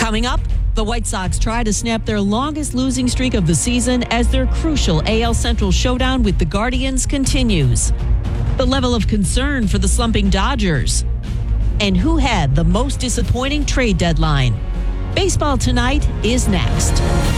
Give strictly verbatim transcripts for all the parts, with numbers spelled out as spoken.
Coming up, the White Sox try to snap their longest losing streak of the season as their crucial A L Central showdown with the Guardians continues. The level of concern for the slumping Dodgers. And who had the most disappointing trade deadline? Baseball Tonight is next.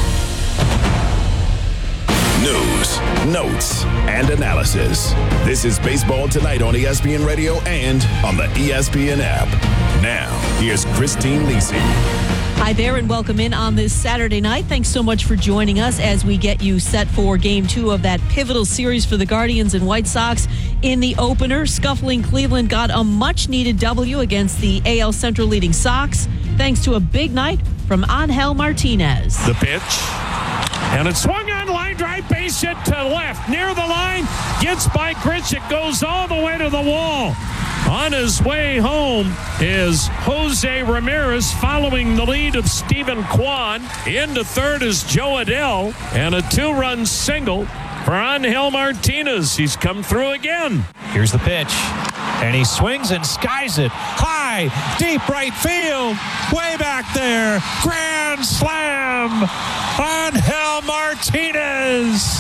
News, notes, and analysis. This is Baseball Tonight on E S P N Radio and on the E S P N app. Now, here's Christine Lisi. Hi there and welcome in on this Saturday night. Thanks so much for joining us as we get you set for game two of that pivotal series for the Guardians and White Sox. In the opener, scuffling Cleveland got a much-needed W against the A L Central leading Sox, thanks to a big night from Angel Martinez. The pitch, and it swung on line drive, base hit to left, near the line, gets by Grich, it goes all the way to the wall. On his way home is Jose Ramirez following the lead of Stephen Kwan. Into third is Joe Adell, and a two-run single for Angel Martinez. He's come through again. Here's the pitch, and he swings and skies it high, deep right field, way back there. Grand slam, Angel Martinez.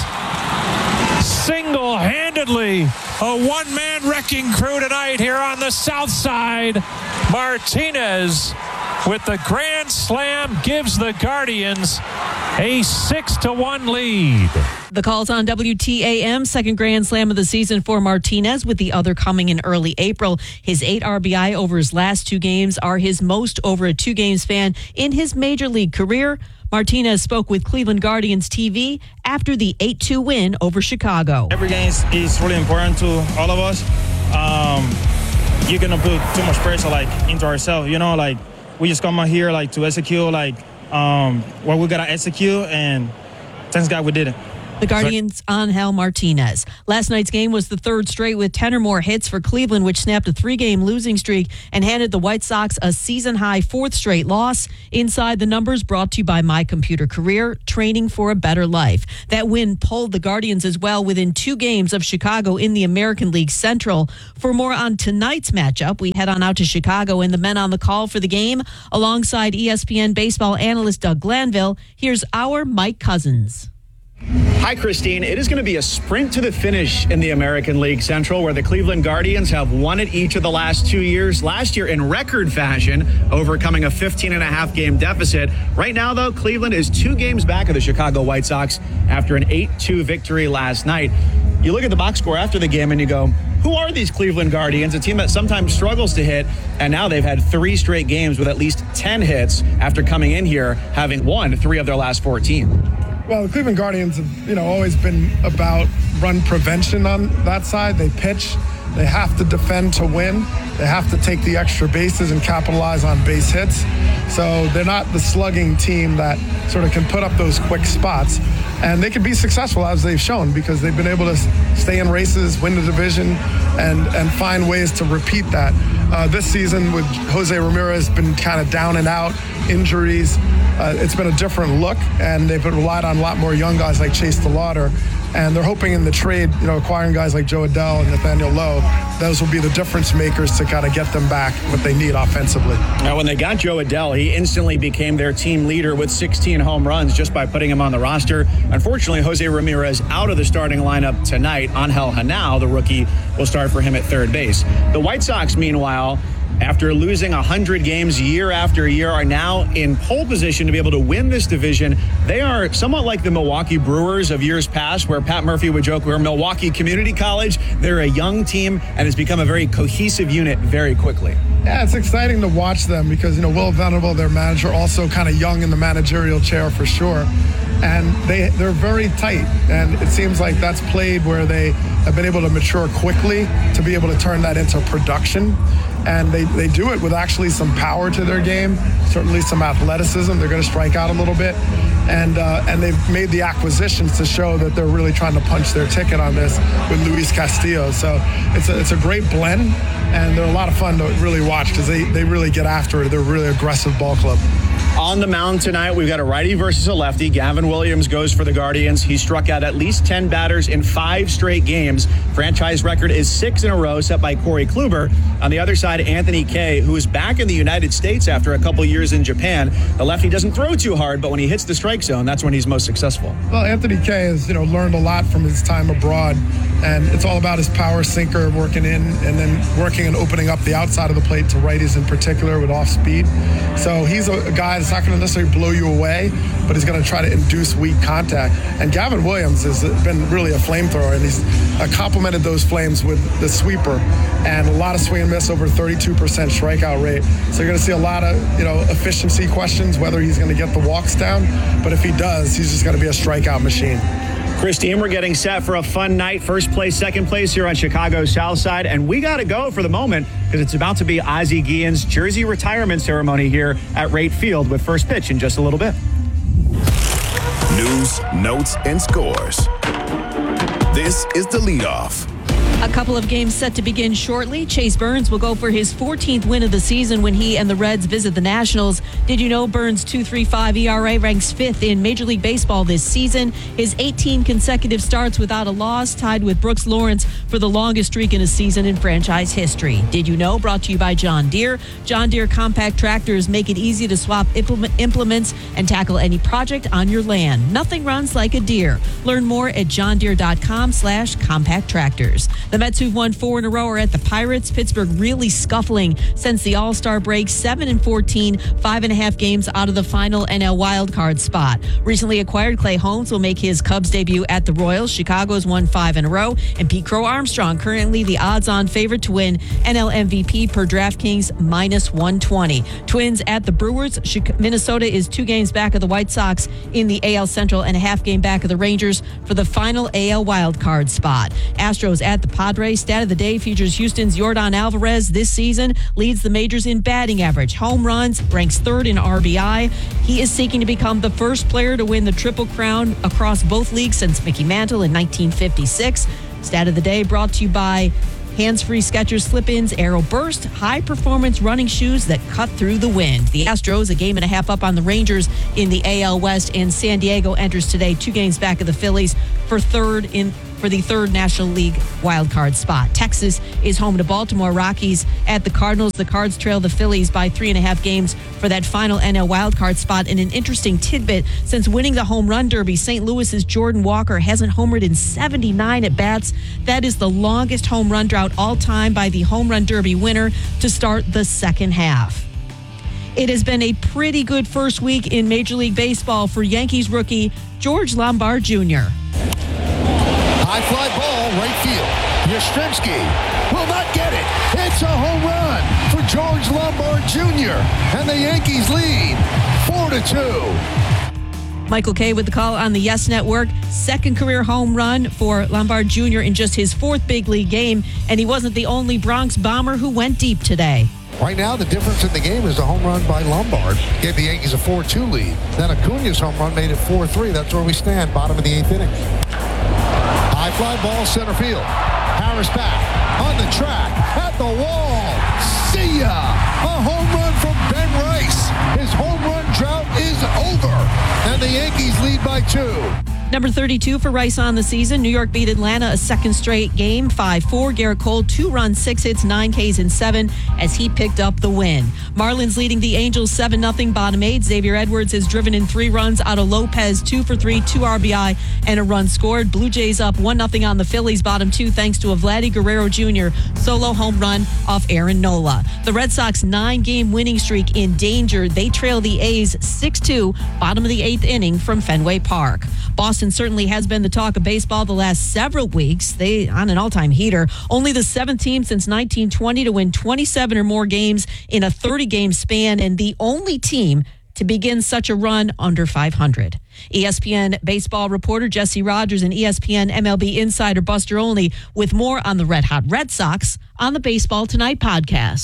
Single-handedly, a one-man wrecking crew tonight here on the south side. Martinez with the grand slam gives the Guardians a six to one lead. The calls on W T A M, second grand slam of the season for Martinez, with the other coming in early April. His eight R B I over his last two games are his most over a two-game span in his major league career. Martinez spoke with Cleveland Guardians T V after the eight two win over Chicago. Every game is, is really important to all of us. Um, you're going to put too much pressure like into ourselves, you know, like we just come out here like to execute like um, what we got to execute, and thanks God we did it. The Guardians, Angel Martinez. Last night's game was the third straight with ten or more hits for Cleveland, which snapped a three-game losing streak and handed the White Sox a season-high fourth straight loss. Inside the Numbers, brought to you by My Computer Career, training for a better life. That win pulled the Guardians as well within two games of Chicago in the American League Central. For more on tonight's matchup, we head on out to Chicago, and the men on the call for the game, alongside E S P N baseball analyst Doug Glanville, here's our Mike Cousins. Hi, Christine. It is going to be a sprint to the finish in the American League Central, where the Cleveland Guardians have won it each of the last two years. Last year in record fashion, overcoming a fifteen and a half game deficit. Right now, though, Cleveland is two games back of the Chicago White Sox after an eight two victory last night. You look at the box score after the game and you go, who are these Cleveland Guardians? A team that sometimes struggles to hit, and now they've had three straight games with at least ten hits after coming in here having won three of their last fourteen. Well, the Cleveland Guardians have, you know, always been about run prevention on that side. They pitch. They have to defend to win. They have to take the extra bases and capitalize on base hits. So they're not the slugging team that sort of can put up those quick spots. And they can be successful, as they've shown, because they've been able to stay in races, win the division, and, and find ways to repeat that. Uh, this season with Jose Ramirez been kind of down and out, injuries. Uh, it's been a different look, and they've relied on a lot more young guys like Chase DeLauder. And they're hoping in the trade, you know, acquiring guys like Joe Adell and Nathaniel Lowe, those will be the difference makers to kind of get them back what they need offensively. Now, when they got Joe Adell, he instantly became their team leader with sixteen home runs just by putting him on the roster. Unfortunately, Jose Ramirez out of the starting lineup tonight. Angel Hanao, the rookie, will start for him at third base. The White Sox, meanwhile, after losing one hundred games year after year, are now in pole position to be able to win this division. They are somewhat like the Milwaukee Brewers of years past, where Pat Murphy would joke we're Milwaukee Community College. They're a young team and has become a very cohesive unit very quickly. Yeah, it's exciting to watch them because, you know, Will Venable, their manager, also kind of young in the managerial chair for sure. And they, they're very tight. And it seems like that's played where they have been able to mature quickly to be able to turn that into production. And they, they do it with actually some power to their game, certainly some athleticism. They're going to strike out a little bit. And uh, and they've made the acquisitions to show that they're really trying to punch their ticket on this with Luis Castillo. So it's a, it's a great blend. and they're a lot of fun to really watch because they, they really get after it. They're a really aggressive ball club. On the mound tonight, we've got a righty versus a lefty. Gavin Williams goes for the Guardians. He struck out at least ten batters in five straight games. Franchise record is six in a row, set by Corey Kluber. On the other side, Anthony Kay, who is back in the United States after a couple years in Japan. The lefty doesn't throw too hard, but when he hits the strike zone, that's when he's most successful. Well, Anthony Kay has, you know, learned a lot from his time abroad, and it's all about his power sinker working in and then working and opening up the outside of the plate to righties in particular with off speed. So he's a, a guy that's not going to necessarily blow you away, but he's going to try to induce weak contact. And Gavin Williams has been really a flamethrower, and he's uh, complemented those flames with the sweeper and a lot of swing and miss, over thirty-two percent strikeout rate. So you're going to see a lot of, you know, efficiency questions, whether he's going to get the walks down. But if he does, he's just going to be a strikeout machine. Christine, we're getting set for a fun night. First place, second place here on Chicago's South Side. And we got to go for the moment because it's about to be Ozzie Guillen's jersey retirement ceremony here at Rate Field with first pitch in just a little bit. News, notes, and scores. This is the leadoff. A couple of games set to begin shortly. Chase Burns will go for his fourteenth win of the season when he and the Reds visit the Nationals. Did you know Burns' two point three five E R A ranks fifth in Major League Baseball this season? His eighteen consecutive starts without a loss, tied with Brooks Lawrence for the longest streak in a season in franchise history. Did you know? Brought to you by John Deere. John Deere compact tractors make it easy to swap implements and tackle any project on your land. Nothing runs like a Deere. Learn more at johndeere.com slash compact tractors. The Mets, who've won four in a row, are at the Pirates. Pittsburgh really scuffling since the All-Star break. seven and fourteen, five and a half games out of the final N L wildcard spot. Recently acquired Clay Holmes will make his Cubs debut at the Royals. Chicago's won five in a row. And Pete Crow Armstrong, currently the odds-on favorite to win N L M V P per DraftKings, minus one twenty. Twins at the Brewers. Minnesota is two games back of the White Sox in the A L Central and a half game back of the Rangers for the final A L wildcard spot. Astros at the Padres. Stat of the day features Houston's Yordan Alvarez. This season leads the majors in batting average, home runs, ranks third in R B I. He is seeking to become the first player to win the Triple Crown across both leagues since Mickey Mantle in nineteen fifty-six. Stat of the day brought to you by Hands-free Skechers Slip-ins Aero Burst, high-performance running shoes that cut through the wind. The Astros, a game and a half up on the Rangers in the A L West, and San Diego enters today two games back of the Phillies for third in for the third National League wildcard spot. Texas is home to Baltimore. Rockies at the Cardinals. The Cards trail the Phillies by three and a half games for that final N L wildcard spot. And an interesting tidbit, since winning the home run derby, Saint Louis's Jordan Walker hasn't homered in seventy-nine at-bats. That is the longest home run drought all time by the home run derby winner to start the second half. It has been a pretty good first week in Major League Baseball for Yankees rookie George Lombard Junior High fly ball, right field. Yastrzemski will not get it. It's a home run for George Lombard Junior And the Yankees lead four to two. Michael Kay with the call on the Yes Network. Second career home run for Lombard Junior in just his fourth big league game. And he wasn't the only Bronx Bomber who went deep today. Right now, the difference in the game is the home run by Lombard gave the Yankees a four two lead. Then Acuna's home run made it four three. That's where we stand, bottom of the eighth inning. High fly ball, center field. Harris back on the track, at the wall. See ya! A home run from Ben Rice. His home run drought is over, and the Yankees lead by two. Number thirty-two for Rice on the season. New York beat Atlanta a second straight game, five four. Garrett Cole, two runs, six hits, nine Ks, and seven as he picked up the win. Marlins leading the Angels seven nothing, bottom eight. Xavier Edwards has driven in three runs out of Lopez, two for three, two R B I, and a run scored. Blue Jays up one nothing on the Phillies, bottom two, thanks to a Vladdy Guerrero Junior solo home run off Aaron Nola. The Red Sox nine-game winning streak in danger. They trail the A's six two, bottom of the eighth inning from Fenway Park. Boston certainly has been the talk of baseball the last several weeks. They on an all-time heater. Only the seventh team since nineteen twenty to win twenty-seven or more games in a thirty-game span, and the only team to begin such a run under five hundred. E S P N baseball reporter Jesse Rogers and E S P N M L B insider Buster Olney with more on the Red Hot Red Sox on the Baseball Tonight podcast.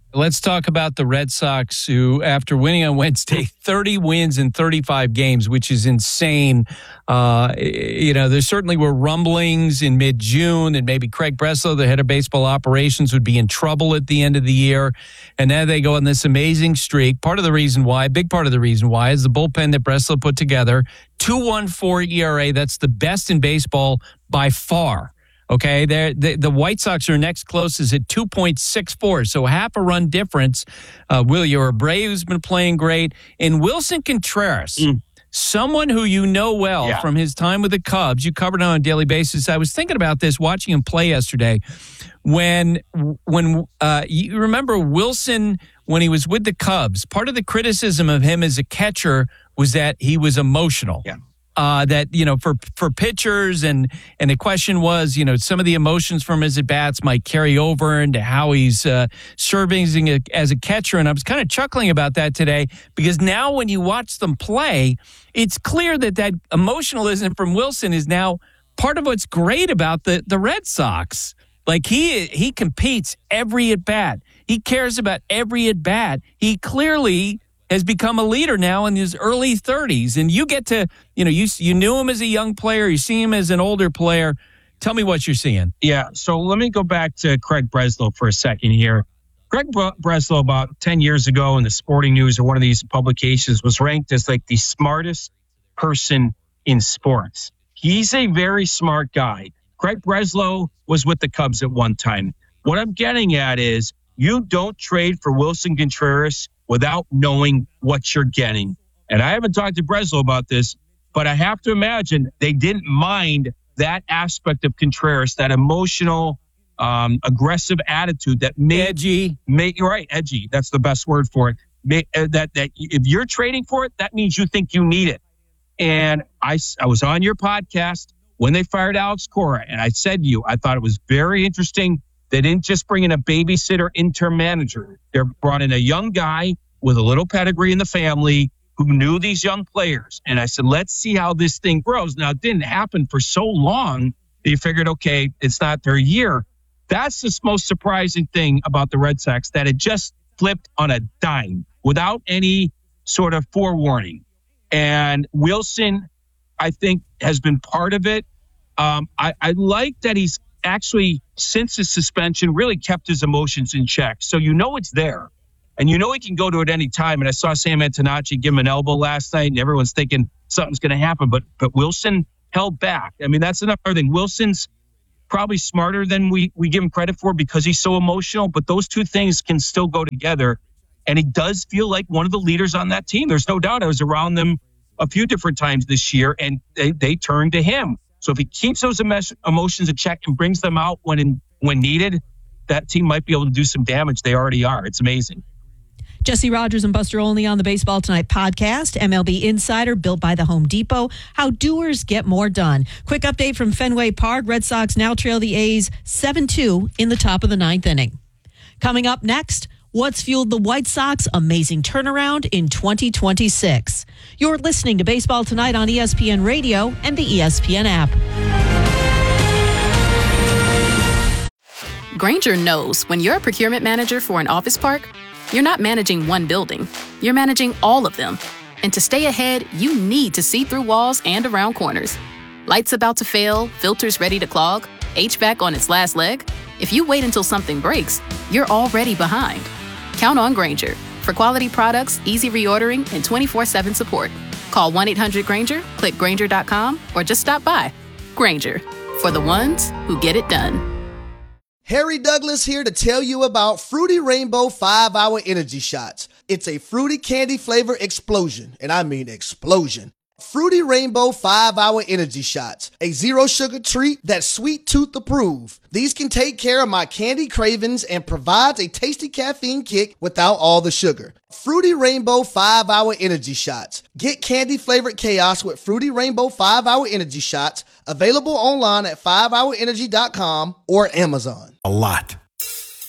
Let's talk about the Red Sox, who, after winning on Wednesday, thirty wins in thirty-five games, which is insane. Uh, you know, there certainly were rumblings in mid-June that maybe Craig Breslow, the head of baseball operations, would be in trouble at the end of the year. And now they go on this amazing streak. Part of the reason why, big part of the reason why, is the bullpen that Breslow put together. two point one four E R A, that's the best in baseball by far. Okay, the, the White Sox are next closest at two point six four, so half a run difference. Uh, Wilyer Abreu's been playing great. And Wilson Contreras, mm. someone who you know well yeah. from his time with the Cubs, you covered him on a daily basis. I was thinking about this watching him play yesterday. When, when uh, you remember Wilson, when he was with the Cubs, part of the criticism of him as a catcher was that he was emotional. Yeah. Uh, that, you know, for, for pitchers, and, and the question was, you know, some of the emotions from his at-bats might carry over into how he's uh, serving as a, as a catcher. And I was kind of chuckling about that today, because now when you watch them play, it's clear that that emotionalism from Wilson is now part of what's great about the, the Red Sox. Like, he he competes every at-bat. He cares about every at-bat. He clearly has become a leader now in his early thirties. And you get to, you know, you you knew him as a young player. You see him as an older player. Tell me what you're seeing. Yeah, so let me go back to Craig Breslow for a second here. Craig Breslow, about ten years ago in the Sporting News or one of these publications, was ranked as like the smartest person in sports. He's a very smart guy. Craig Breslow was with the Cubs at one time. What I'm getting at is, you don't trade for Wilson Contreras without knowing what you're getting. And I haven't talked to Breslow about this, but I have to imagine they didn't mind that aspect of Contreras, that emotional, um, aggressive attitude that made edgy. Made, right, edgy. That's the best word for it. Made, uh, that that if you're trading for it, that means you think you need it. And I, I was on your podcast when they fired Alex Cora, and I said to you, I thought it was very interesting. They didn't just bring in a babysitter interim manager. They brought in a young guy with a little pedigree in the family who knew these young players. And I said, let's see how this thing grows. Now, it didn't happen for so long that you figured, okay, it's not their year. That's the most surprising thing about the Red Sox, that it just flipped on a dime without any sort of forewarning. And Wilson, I think, has been part of it. Um, I, I like that he's actually, since his suspension, really kept his emotions in check. So you know it's there. And you know he can go to it any time. And I saw Sam Antonacci give him an elbow last night, and everyone's thinking something's going to happen. But but Wilson held back. I mean, that's another thing. Wilson's probably smarter than we, we give him credit for because he's so emotional. But those two things can still go together. And he does feel like one of the leaders on that team. There's no doubt. I was around them a few different times this year, and they, they turned to him. So if he keeps those emotions in check and brings them out when in, when needed, that team might be able to do some damage. They already are. It's amazing. Jesse Rogers and Buster Olney on the Baseball Tonight podcast. M L B Insider, built by the Home Depot. How doers get more done. Quick update from Fenway Park. Red Sox now trail the A's seven two in the top of the ninth inning. Coming up next, what's fueled the White Sox amazing turnaround in twenty twenty-six? You're listening to Baseball Tonight on E S P N Radio and the E S P N app. Grainger knows when you're a procurement manager for an office park, you're not managing one building, you're managing all of them. And to stay ahead, you need to see through walls and around corners. Lights about to fail, filters ready to clog, H V A C on its last leg. If you wait until something breaks, you're already behind. Count on Grainger for quality products, easy reordering, and twenty-four seven support. Call one eight hundred Grainger, click Grainger dot com, or just stop by. Grainger, for the ones who get it done. Harry Douglas here to tell you about Fruity Rainbow five hour Energy Shots. It's a fruity candy flavor explosion, and I mean explosion. Fruity Rainbow five hour Energy Shots, a zero sugar treat that's sweet tooth approved. These can take care of my candy cravings and provides a tasty caffeine kick without all the sugar. Fruity Rainbow five hour Energy Shots. Get candy flavored chaos with Fruity Rainbow five hour Energy Shots, available online at five hour energy dot com or Amazon. A lot